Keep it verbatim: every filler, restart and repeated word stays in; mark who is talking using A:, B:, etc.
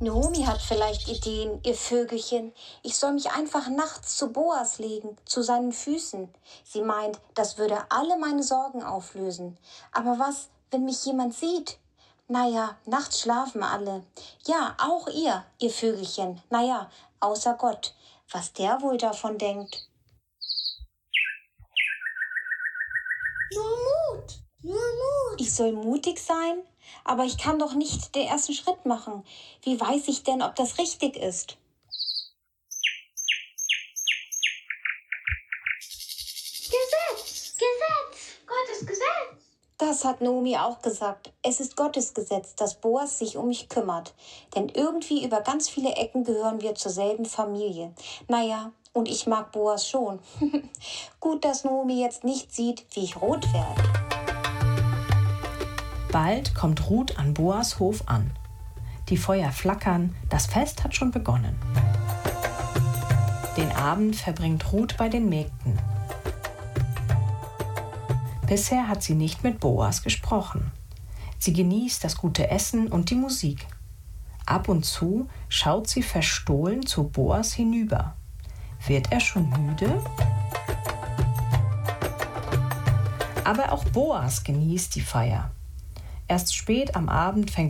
A: Naomi hat vielleicht Ideen, ihr Vögelchen. Ich soll mich einfach nachts zu Boas legen, zu seinen Füßen. Sie meint, das würde alle meine Sorgen auflösen. Aber was, wenn mich jemand sieht? Naja, nachts schlafen alle. Ja, auch ihr, ihr Vögelchen. Naja, außer Gott. Was der wohl davon denkt.
B: Nur Mut, nur Mut.
A: Ich soll mutig sein? Aber ich kann doch nicht den ersten Schritt machen. Wie weiß ich denn, ob das richtig ist?
B: Gesetz, Gesetz, Gottes Gesetz.
A: Das hat Naomi auch gesagt. Es ist Gottes Gesetz, dass Boas sich um mich kümmert. Denn irgendwie über ganz viele Ecken gehören wir zur selben Familie. Naja, und ich mag Boas schon. Gut, dass Naomi jetzt nicht sieht, wie ich rot werde.
C: Bald kommt Ruth an Boas Hof an. Die Feuer flackern, das Fest hat schon begonnen. Den Abend verbringt Ruth bei den Mägden. Bisher hat sie nicht mit Boas gesprochen. Sie genießt das gute Essen und die Musik. Ab und zu schaut sie verstohlen zu Boas hinüber. Wird er schon müde? Aber auch Boas genießt die Feier. Erst spät am Abend fängt